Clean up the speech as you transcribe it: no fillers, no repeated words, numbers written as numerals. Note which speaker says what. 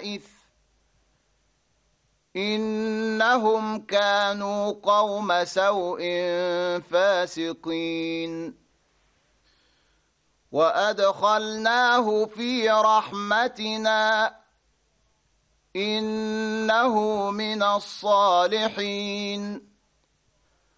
Speaker 1: الخبائث إنهم كانوا قوم سوء فاسقين وأدخلناه في رحمتنا إنه من الصالحين